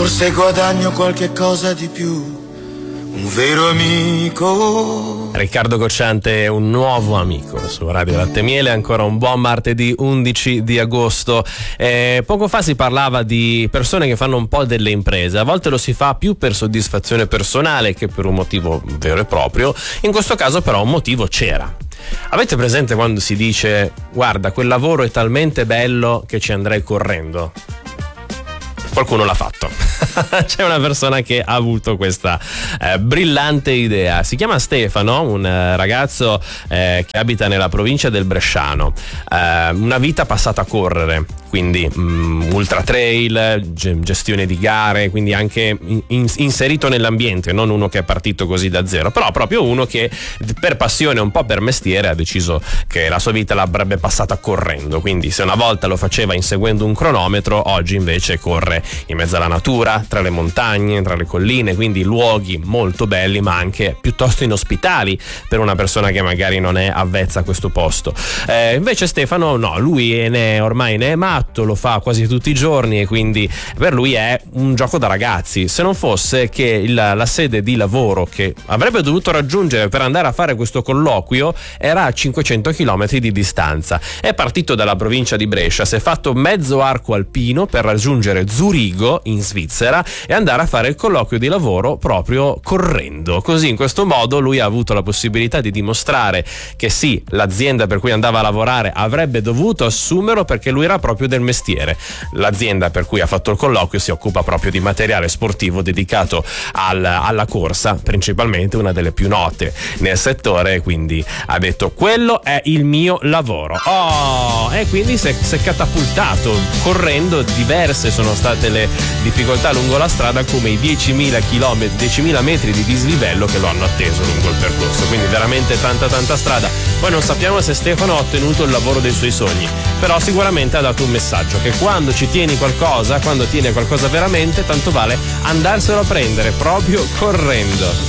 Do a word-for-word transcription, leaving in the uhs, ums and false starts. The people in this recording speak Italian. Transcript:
forse guadagno qualche cosa di più. Un vero amico. Riccardo Cocciante è un nuovo amico su Radio Latte e Miele. Ancora un buon martedì undici di agosto. Eh, poco fa si parlava di persone che fanno un po' delle imprese. A volte lo si fa più per soddisfazione personale che per un motivo vero e proprio. In questo caso però un motivo c'era. Avete presente quando si dice: guarda, quel lavoro è talmente bello che ci andrei correndo? Qualcuno l'ha fatto. C'è una persona che ha avuto questa eh, brillante idea. Si chiama Stefano, un eh, ragazzo eh, che abita nella provincia del Bresciano. Eh, una vita passata a correre, quindi mh, ultra trail, ge- gestione di gare, quindi anche in- in- inserito nell'ambiente, non uno che è partito così da zero, però proprio uno che per passione, un po' per mestiere, ha deciso che la sua vita l'avrebbe passata correndo. Quindi se una volta lo faceva inseguendo un cronometro, oggi invece corre in mezzo alla natura, tra le montagne, tra le colline, quindi luoghi molto belli ma anche piuttosto inospitali per una persona che magari non è avvezza a questo posto. Eh, invece Stefano no, lui ne è, ormai ne è matto, lo fa quasi tutti i giorni e quindi per lui è un gioco da ragazzi. Se non fosse che il, la sede di lavoro che avrebbe dovuto raggiungere per andare a fare questo colloquio era a cinquecento chilometri di distanza. È partito dalla provincia di Brescia, si è fatto mezzo arco alpino per raggiungere Zurigo in Svizzera e andare a fare il colloquio di lavoro proprio correndo. Così in questo modo lui ha avuto la possibilità di dimostrare che sì, l'azienda per cui andava a lavorare avrebbe dovuto assumerlo perché lui era proprio del mestiere. L'azienda per cui ha fatto il colloquio si occupa proprio di materiale sportivo dedicato al, alla corsa, principalmente una delle più note nel settore, quindi ha detto quello è il mio lavoro. Oh, e quindi si è, si è catapultato correndo. Diverse sono state le difficoltà lungo la strada, come i diecimila chilometri, diecimila metri di dislivello che lo hanno atteso lungo il percorso, quindi veramente tanta tanta strada. Poi non sappiamo se Stefano ha ottenuto il lavoro dei suoi sogni, però sicuramente ha dato un messaggio che quando ci tieni qualcosa, quando tieni qualcosa veramente, tanto vale andarselo a prendere proprio correndo.